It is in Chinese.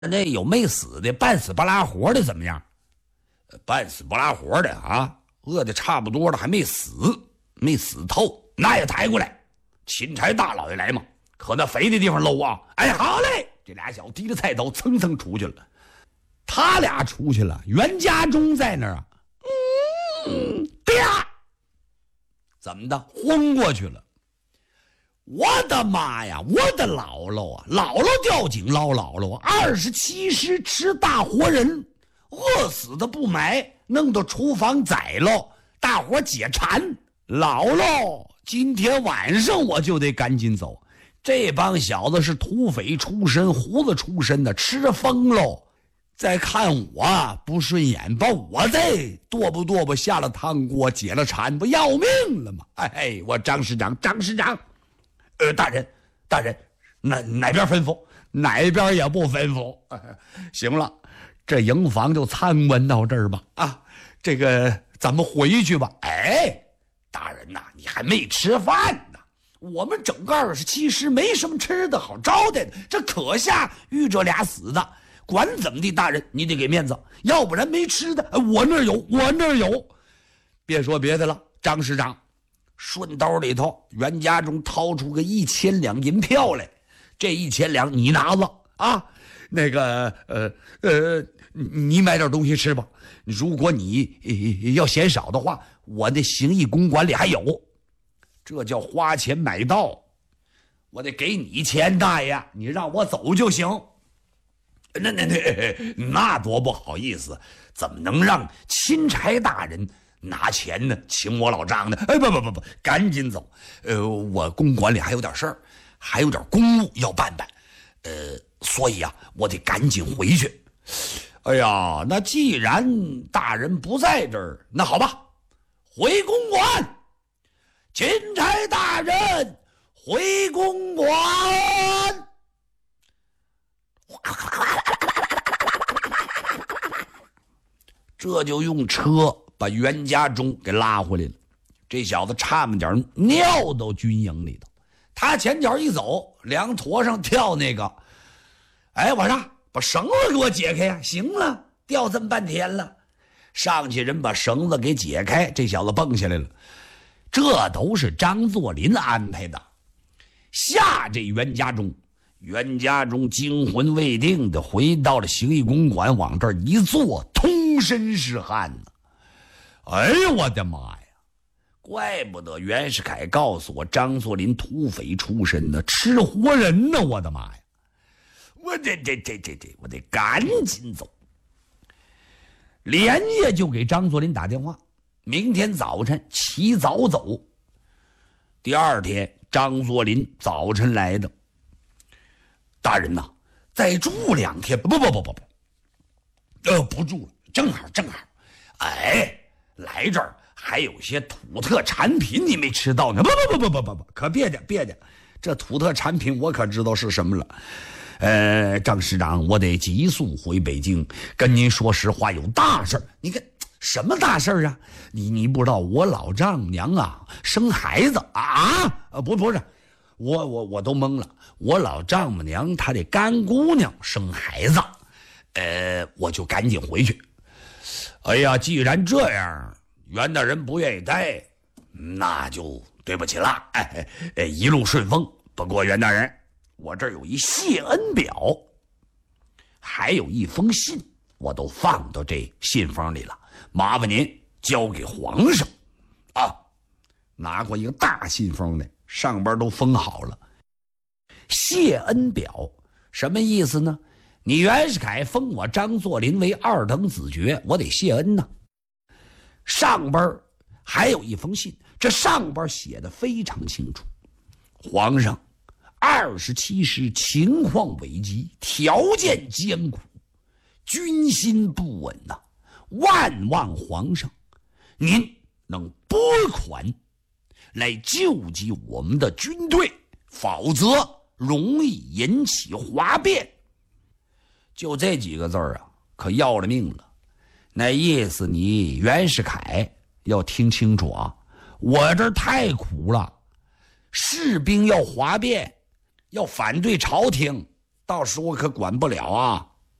那有没死的，半死不拉活的怎么样？半死不拉活的啊，饿的差不多了还没死，没死透，那也抬过来。钦差大老爷来嘛，可那肥的地方搂啊！哎，好嘞，这俩小子提着菜刀蹭蹭出去了。他俩出去了，袁家中在那儿啊，啪，怎么的，昏过去了。我的妈呀，我的姥姥啊，姥姥掉井捞姥姥啊，27师吃大活人，饿死的不埋，弄到厨房宰了，大伙解馋。姥姥，今天晚上我就得赶紧走，这帮小子是土匪出身，胡子出身的，吃疯喽。再看我不顺眼，把我再剁不下了汤锅，解了馋，不要命了吗？哎，我张师长，大人，哪边吩咐？哪边也不吩咐。行了，这营房就参观到这儿吧。啊，这个咱们回去吧。哎，大人呐，你还没吃饭呢。我们整个27师没什么吃的好招待的，这可下遇着俩死的。管怎么地，大人你得给面子，要不然没吃的。我那儿有。别说别的了，张师长，顺兜里头袁家中掏出个1000两银票来，这1000两你拿了啊。那个你买点东西吃吧。如果你要嫌少的话，我的形意公馆里还有。这叫花钱买到，我得给你钱，大爷，你让我走就行。那多不好意思，怎么能让钦差大人拿钱呢？请我老张呢？哎，不，赶紧走。我公馆里还有点事儿，还有点公务要办。所以啊，我得赶紧回去。哎呀，那既然大人不在这儿，那好吧，回公馆。钦差大人，回公馆。这就用车把袁家中给拉回来了。这小子差么点尿到军营里头，他前脚一走，梁坨上跳那个，哎，我说把绳子给我解开呀！行了，吊这么半天了，上去人把绳子给解开，这小子蹦下来了。这都是张作霖安排的。下这袁家中惊魂未定的回到了形意公馆，往这儿一坐，通身是汗呢。哎呦我的妈呀，怪不得袁世凯告诉我张作霖土匪出身的，吃活人呢。我的妈呀，我得赶紧走。连夜就给张作霖打电话，明天早晨起早走。第二天张作霖早晨来的。大人呐，再住2天。不住了，正好。哎，来这儿还有些土特产品你没吃到呢。不，可别介，这土特产品我可知道是什么了。张师长，我得急速回北京，跟您说实话，有大事儿。你看什么大事儿啊？你不知道我老丈母娘啊生孩子啊？不是。我都懵了，我老丈母娘她的干姑娘生孩子，我就赶紧回去。哎呀，既然这样，袁大人不愿意待，那就对不起了。一路顺风。不过袁大人，我这儿有一谢恩表，还有一封信，我都放到这信封里了，麻烦您交给皇上啊。拿过一个大信封来，上边都封好了。谢恩表什么意思呢？你袁世凯封我张作霖为2等子爵，我得谢恩呢。上边还有一封信，这上边写的非常清楚。皇上，27师情况危急，条件艰苦，军心不稳呐，万望皇上您能拨款来救济我们的军队，否则容易引起哗变。就这几个字啊，可要了命了。那意思你袁世凯要听清楚啊，我这太苦了，士兵要哗变，要反对朝廷，到时候我可管不了啊。